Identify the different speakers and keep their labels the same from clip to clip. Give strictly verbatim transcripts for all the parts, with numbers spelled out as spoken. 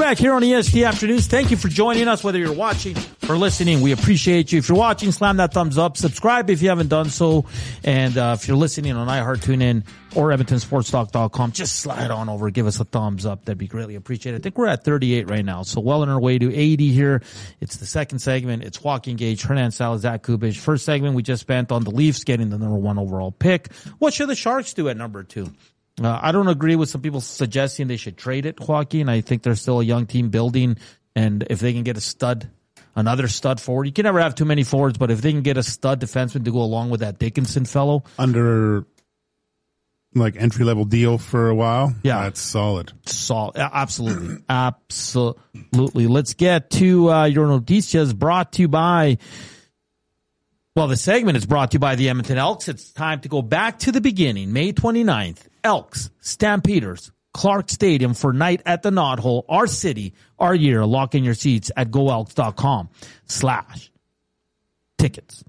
Speaker 1: back here on E S P Afternoons. Thank you for joining us, whether you're watching or listening. We appreciate you. If you're watching, slam that thumbs up. Subscribe if you haven't done so. And uh, if you're listening on iHeart, TuneIn, or Edmonton Sports Talk dot com, just slide on over. Give us a thumbs up. That'd be greatly appreciated. I think we're at thirty-eight right now, so well on our way to eighty here. It's the second segment. It's Joaquin Gage, Hernan Salas, Zach Kubich. First segment we just spent on the Leafs getting the number one overall pick. What should the Sharks do at number two? Uh, I don't agree with some people suggesting they should trade it, Joaquin. I think they're still a young team building, and if they can get a stud, another stud forward, you can never have too many forwards, but if they can get a stud defenseman to go along with that Dickinson fellow.
Speaker 2: Under, like, entry-level deal for a while?
Speaker 1: Yeah.
Speaker 2: That's solid.
Speaker 1: Solid. Absolutely. Absolutely. Let's get to uh, your noticias, brought to you by... Well, the segment is brought to you by the Edmonton Elks. It's time to go back to the beginning. May twenty-ninth, Elks, Stampeders, Clark Stadium for Night at the Knothole. Our city, our year. Lock in your seats at go elks dot com slash tickets.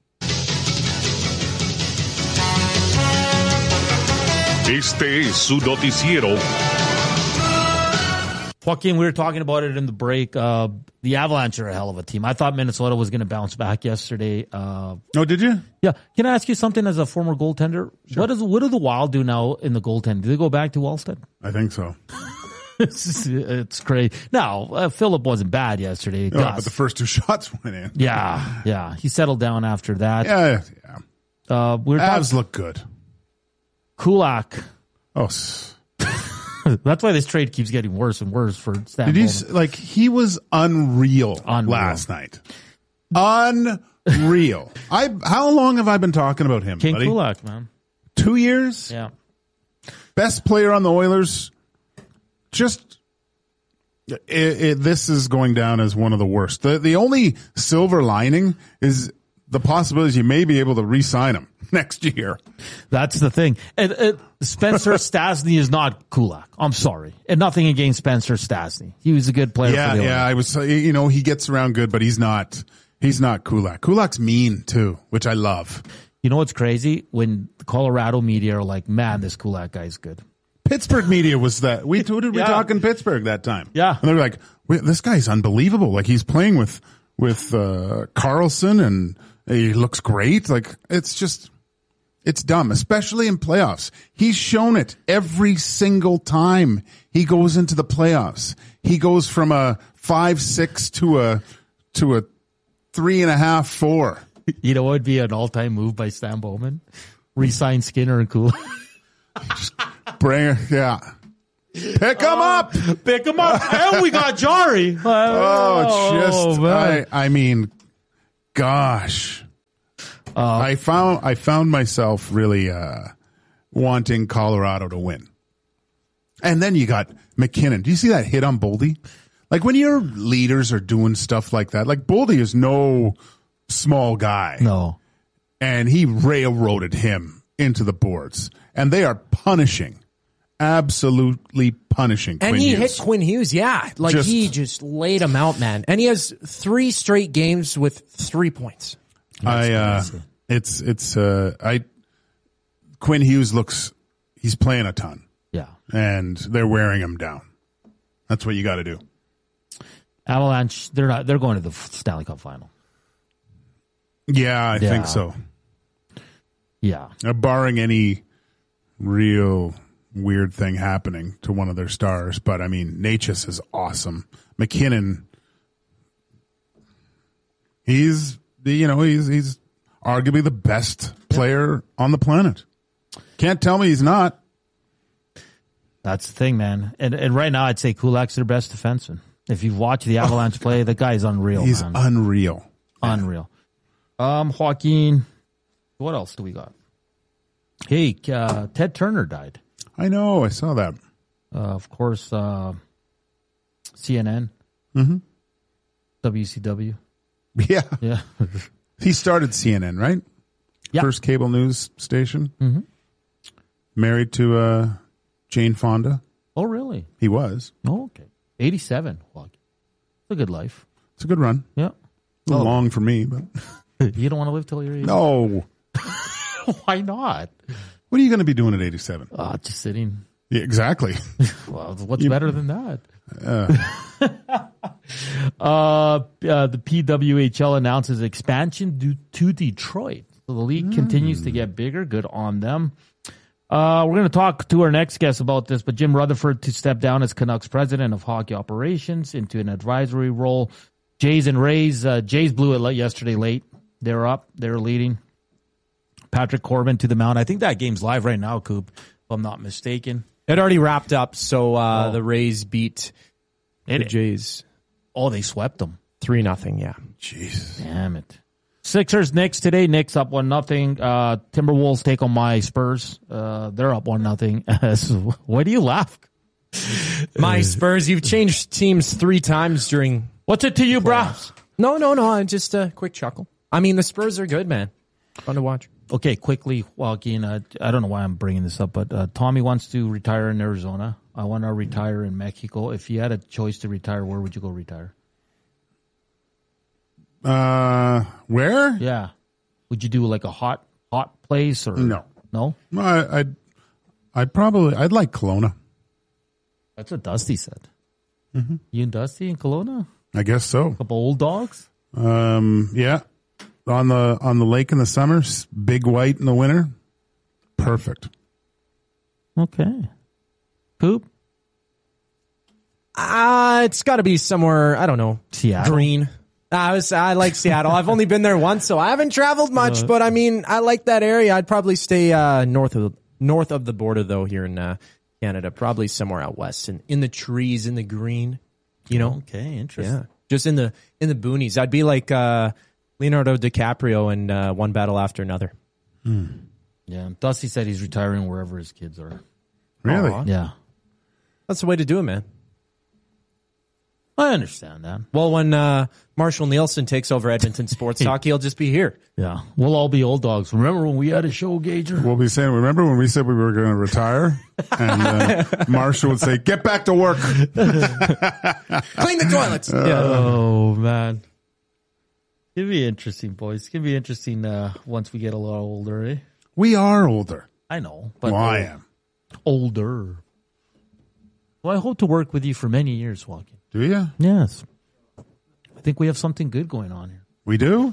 Speaker 3: Este es su noticiero.
Speaker 1: Joaquin, we were talking about it in the break. Uh, the Avalanche are a hell of a team. I thought Minnesota was going to bounce back yesterday. Uh,
Speaker 2: oh, did you?
Speaker 1: Yeah. Can I ask you something as a former goaltender?
Speaker 2: Sure.
Speaker 1: What does what do the Wild do now in the goaltending? Do they go back to Wallstead?
Speaker 2: I think so.
Speaker 1: it's, it's crazy. Now, uh, Phillip wasn't bad yesterday.
Speaker 2: No, but the first two shots went in.
Speaker 1: Yeah, yeah. He settled down after that.
Speaker 2: Yeah, yeah.
Speaker 1: Uh, we were
Speaker 2: Avs
Speaker 1: talking,
Speaker 2: look good.
Speaker 1: Kulak.
Speaker 2: Oh, s-
Speaker 1: That's why this trade keeps getting worse and worse for Stan
Speaker 2: Did you
Speaker 1: Bowman.
Speaker 2: s- like he was unreal,
Speaker 1: Unreal.
Speaker 2: last night? Unreal. I how long have I been talking about him,
Speaker 1: King
Speaker 2: buddy?
Speaker 1: Kulak, man.
Speaker 2: Two years.
Speaker 1: Yeah.
Speaker 2: Best player on the Oilers. Just it, it, this is going down as one of the worst. The the only silver lining is the possibility you may be able to re-sign him next year.
Speaker 1: That's the thing. And, uh, Spencer Stasny is not Kulak. I'm sorry. And nothing against Spencer Stasny. He was a good player
Speaker 2: Yeah,
Speaker 1: for the
Speaker 2: yeah. I was, you know, he gets around good, but he's not. He's not Kulak. Kulak's mean too, which I love.
Speaker 1: You know what's crazy? When the Colorado media are like, "Man, this Kulak guy's good."
Speaker 2: Pittsburgh media was that. We who did we
Speaker 1: Yeah.
Speaker 2: talk in Pittsburgh that time?
Speaker 1: Yeah.
Speaker 2: And they're like, "Wait, this guy's unbelievable. Like he's playing with with uh, Carlson and he looks great. Like it's just." It's dumb, especially in playoffs. He's shown it every single time he goes into the playoffs. He goes from a five six to a to a three and a half four.
Speaker 1: You know what would be an all-time move by Stan Bowman? Re-sign Skinner and Kulak.
Speaker 2: Bring her, yeah. Pick him up.
Speaker 1: Pick him up. And we got Jari.
Speaker 2: Oh, just
Speaker 1: man.
Speaker 2: I, I mean, gosh. Uh, I found I found myself really uh, wanting Colorado to win. And then you got McKinnon. Do you see that hit on Boldy? Like when your leaders are doing stuff like that, like Boldy is no small guy.
Speaker 1: No.
Speaker 2: And he railroaded him into the boards. And they are punishing, absolutely punishing
Speaker 4: And
Speaker 2: Quinn
Speaker 4: he
Speaker 2: Hughes.
Speaker 4: hit Quinn Hughes, yeah. Like
Speaker 2: Just-
Speaker 4: he just laid him out, man. And he has three straight games with three points.
Speaker 2: I, uh, it's, it's, uh, I, Quinn Hughes looks, he's playing a ton.
Speaker 1: Yeah.
Speaker 2: And they're wearing him down. That's what you got to do.
Speaker 1: Avalanche, they're not, they're going to the Stanley Cup final.
Speaker 2: Yeah, I
Speaker 1: Yeah.
Speaker 2: think so.
Speaker 1: Yeah.
Speaker 2: Uh, barring any real weird thing happening to one of their stars. But I mean, Natchez is awesome. McKinnon, he's, you know, he's, he's arguably the best player on the planet. Can't tell me he's not.
Speaker 1: That's the thing, man. And and right now, I'd say Kulak's their best defenseman. If you've watched the Avalanche play, the guy's unreal,
Speaker 2: He's
Speaker 1: man.
Speaker 2: unreal.
Speaker 1: Unreal. Um, Joaquin, what else do we got? Hey, uh, Ted Turner died.
Speaker 2: I know. I saw that.
Speaker 1: Uh, of course, uh, C N N.
Speaker 2: Mm-hmm.
Speaker 1: W C W.
Speaker 2: Yeah.
Speaker 1: Yeah.
Speaker 2: He started C N N, right?
Speaker 1: Yeah.
Speaker 2: First cable news station.
Speaker 1: Mm-hmm.
Speaker 2: Married to uh, Jane Fonda.
Speaker 1: Oh, really?
Speaker 2: He was.
Speaker 1: Oh, okay. eighty-seven. Joaquin. It's a good life.
Speaker 2: It's a good run.
Speaker 1: Yeah.
Speaker 2: A little
Speaker 1: Oh.
Speaker 2: long for me, but
Speaker 1: You don't want to live till you're eighty?
Speaker 2: no.
Speaker 1: Why not?
Speaker 2: What are you going to be doing at eighty-seven?
Speaker 1: Uh, just sitting,
Speaker 2: Yeah, exactly.
Speaker 1: Well, what's you, better than that? Uh. uh, uh, the P W H L announces expansion due to Detroit. So the league mm. continues to get bigger. Good on them. Uh, we're going to talk to our next guest about this, but Jim Rutherford to step down as Canucks president of hockey operations into an advisory role. Jays and Rays. Uh, Jays blew it yesterday late. They're up. They're leading. Patrick Corbin to the mound. I think that game's live right now, Coop, if I'm not mistaken.
Speaker 4: It already wrapped up, so uh,
Speaker 1: oh.
Speaker 4: the Rays beat the Jays.
Speaker 1: Oh, they swept them.
Speaker 4: three nothing, yeah.
Speaker 2: Jeez.
Speaker 1: Damn it. Sixers, Knicks today. Knicks up one nothing. Uh, Timberwolves take on my Spurs. Uh, they're up one nothing. Why do you laugh?
Speaker 4: My Spurs, you've changed teams three times during...
Speaker 1: What's it to you, bro?
Speaker 4: No, no, no. Just a quick chuckle. I mean, the Spurs are good, man. Fun to watch.
Speaker 1: Okay, quickly, Joaquin, uh, I don't know why I'm bringing this up, but uh, Tommy wants to retire in Arizona. I want to retire in Mexico. If you had a choice to retire, where would you go retire?
Speaker 2: Uh, where?
Speaker 1: Yeah. Would you do like a hot hot place or
Speaker 2: no?
Speaker 1: No.
Speaker 2: I, I'd I'd probably I'd like Kelowna.
Speaker 1: That's what Dusty said.
Speaker 2: Mm-hmm.
Speaker 1: You and Dusty in Kelowna?
Speaker 2: I guess so.
Speaker 1: A couple old dogs.
Speaker 2: Um, yeah. On the on the lake in the summer, big white in the winter. Perfect.
Speaker 1: Okay. Poop?
Speaker 4: Uh, it's got to be somewhere, I don't know.
Speaker 1: Seattle.
Speaker 4: Green. I was I like Seattle. I've only been there once, so I haven't traveled much, uh, but I mean, I like that area. I'd probably stay uh, north of north of the border though here in uh, Canada, probably somewhere out west and in the trees in the green, you know.
Speaker 1: Okay, interesting.
Speaker 4: Yeah. Just in the in the boonies. I'd be like uh Leonardo DiCaprio in uh, One Battle After Another.
Speaker 1: Hmm. Yeah, Dusty said he's retiring wherever his kids are.
Speaker 2: Really?
Speaker 1: Aww. Yeah.
Speaker 4: That's the way to do it, man.
Speaker 1: I understand that.
Speaker 4: Well, when uh, Marshall Nielsen takes over Edmonton sports hockey, he'll just be here.
Speaker 1: Yeah. We'll all be old dogs. Remember when we had a show, Gager?
Speaker 2: We'll be saying, remember when we said we were going to retire? And uh, Marshall would say, get back to work.
Speaker 4: Clean the toilets.
Speaker 1: Uh, yeah. Oh, man. It'll be interesting, boys. It's going to be interesting uh, once we get a lot older, eh?
Speaker 2: We are older.
Speaker 1: I know. But
Speaker 2: well, I am.
Speaker 1: Older. Well, I hope to work with you for many years, Joaquin.
Speaker 2: Do you?
Speaker 1: Yes. I think we have something good going on here.
Speaker 2: We do?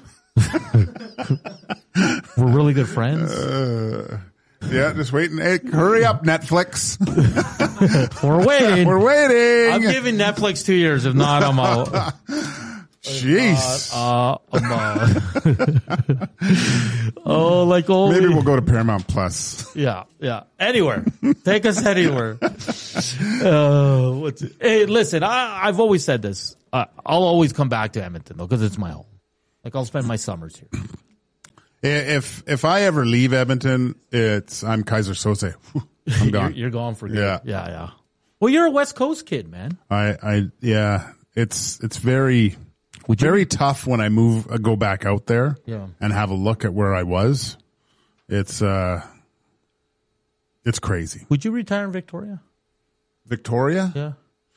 Speaker 1: We're really good friends.
Speaker 2: Uh, yeah, just waiting. Hey, hurry up, Netflix.
Speaker 1: We're waiting.
Speaker 2: We're waiting.
Speaker 1: I'm giving Netflix two years. If not, I'm out.
Speaker 2: Jeez.
Speaker 1: Uh, uh, I'm out. Oh, like old.
Speaker 2: Maybe we'll go to Paramount Plus.
Speaker 1: Yeah, yeah. Anywhere. Take us anywhere. Uh, what's it? Hey, listen, I, I've always said this. Uh, I'll always come back to Edmonton, though, because it's my home. Like, I'll spend my summers here.
Speaker 2: If if I ever leave Edmonton, it's I'm Kaiser Soze. I'm gone.
Speaker 1: you're, you're gone for good.
Speaker 2: Yeah.
Speaker 1: Yeah, yeah. Well, you're a West Coast kid, man.
Speaker 2: I, I yeah. It's it's very
Speaker 1: Would you?
Speaker 2: very tough when I move, uh, go back out there
Speaker 1: Yeah.
Speaker 2: and have a look at where I was. It's uh, it's crazy.
Speaker 1: Would you retire in Victoria?
Speaker 2: Victoria?
Speaker 1: Yeah.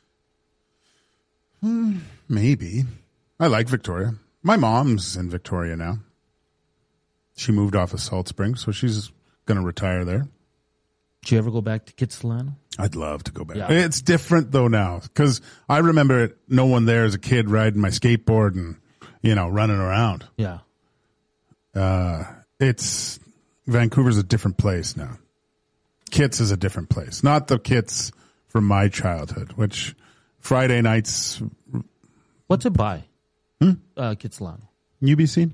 Speaker 2: Hmm, maybe. I like Victoria. My mom's in Victoria now. She moved off of Salt Springs, so she's going to retire there.
Speaker 1: Did you ever go back to Kitsilano?
Speaker 2: I'd love to go back.
Speaker 1: Yeah.
Speaker 2: It's different though now, because I remember it, no one there as a kid riding my skateboard and, you know, running around.
Speaker 1: Yeah.
Speaker 2: Uh, it's Vancouver's a different place now. Kits is a different place, not the Kits from my childhood, which Friday nights.
Speaker 1: What's it by?
Speaker 2: Hmm?
Speaker 1: Uh, Kitsilano.
Speaker 2: U B C.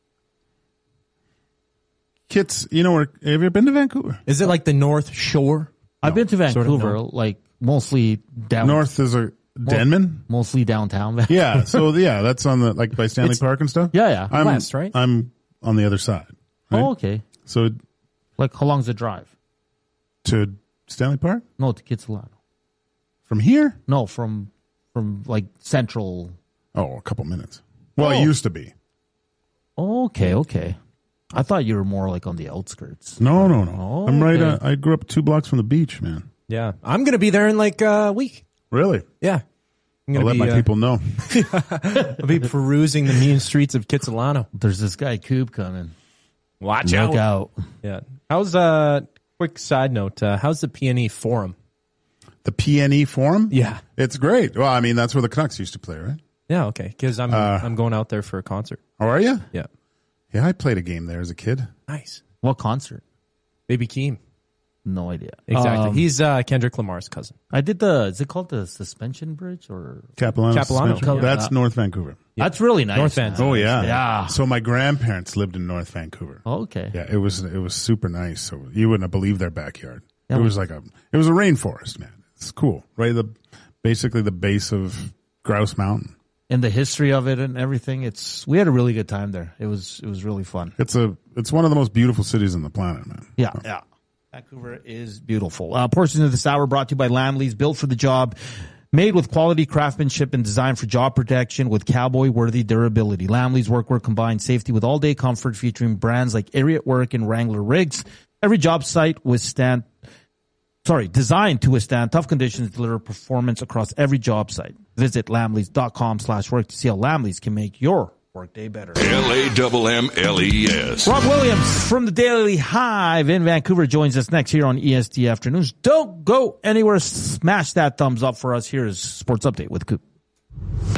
Speaker 2: Kits, you know where? Have you ever been to Vancouver?
Speaker 4: Is it like the North Shore?
Speaker 1: I've been to
Speaker 4: sort of
Speaker 1: Vancouver,
Speaker 4: no.
Speaker 1: like mostly down
Speaker 2: North is a Denman.
Speaker 1: mostly downtown.
Speaker 2: Yeah, so yeah, that's on the like by Stanley
Speaker 4: It's-
Speaker 2: Park and stuff.
Speaker 1: Yeah, yeah.
Speaker 2: I'm,
Speaker 4: West, right?
Speaker 2: I'm on the other side. Right?
Speaker 1: Oh, okay.
Speaker 2: So
Speaker 1: Like, how long's the drive?
Speaker 2: to Stanley Park
Speaker 1: No, to Kitsilano.
Speaker 2: from here?
Speaker 1: No, from from like central.
Speaker 2: Oh, a couple minutes. Well,
Speaker 1: Oh.
Speaker 2: it used to be.
Speaker 1: Oh, okay, okay. I thought you were more like on the outskirts.
Speaker 2: No, no, no.
Speaker 1: Oh,
Speaker 2: I'm right.
Speaker 1: okay.
Speaker 2: Uh, I grew up two blocks from the beach, man.
Speaker 4: Yeah. I'm going to be there in like a week.
Speaker 2: Really?
Speaker 4: Yeah. I'm
Speaker 2: I'll
Speaker 4: going
Speaker 2: let
Speaker 4: to
Speaker 2: my
Speaker 4: be, uh,
Speaker 2: people know.
Speaker 4: I'll be perusing the mean streets of Kitsilano.
Speaker 1: There's this guy Coop coming.
Speaker 4: Watch
Speaker 1: Look out.
Speaker 4: Yeah. How's uh quick side note? Uh, how's the P and E Forum?
Speaker 2: the P N E Forum.
Speaker 4: Yeah.
Speaker 2: It's great. Well, I mean, that's where the Canucks used to play, right?
Speaker 4: Yeah, okay. Because I'm
Speaker 2: Uh,
Speaker 4: I'm going out there for a concert.
Speaker 2: How are you?
Speaker 4: Yeah.
Speaker 2: Yeah, I played a game there as a kid.
Speaker 4: Nice.
Speaker 1: What concert?
Speaker 4: Baby Keem.
Speaker 1: No idea.
Speaker 4: Exactly.
Speaker 1: Um,
Speaker 4: He's uh, Kendrick Lamar's cousin.
Speaker 1: I did the, is it called the suspension bridge or?
Speaker 2: Capilano.
Speaker 4: Capilano.
Speaker 2: Suspension.
Speaker 1: Yeah.
Speaker 2: That's North Vancouver.
Speaker 1: That's really nice.
Speaker 4: North
Speaker 1: man.
Speaker 4: Van.
Speaker 2: Oh yeah,
Speaker 1: Yeah.
Speaker 2: So my grandparents lived in North Vancouver.
Speaker 1: Oh, okay.
Speaker 2: Yeah, it was it was super nice. So you wouldn't have believed their backyard.
Speaker 1: Yeah,
Speaker 2: it
Speaker 1: we-
Speaker 2: was like a it was a rainforest, man. It's cool, right? The basically the base of Grouse Mountain.
Speaker 1: And the history of it and everything. It's, we had a really good time there. It was, it was really fun.
Speaker 2: It's a it's one of the most beautiful cities on the planet, man.
Speaker 1: Yeah, yeah. Vancouver is beautiful. Uh, portions of this hour brought to you by Lamleys, built for the job, made with quality craftsmanship and designed for job protection with cowboy-worthy durability. Lamleys Workwear combines safety with all-day comfort, featuring brands like Ariat Work and Wrangler Rigs. Every job site withstand, sorry, designed to withstand tough conditions, deliver performance across every job site. Visit lamleys.com slash work to see how Lamleys can make your workday better.
Speaker 3: L A M M L E S.
Speaker 1: Rob Williams from the Daily Hive in Vancouver joins us next here on E S D Afternoons. Don't go anywhere. Smash that thumbs up for us. Here is Sports Update with Coop.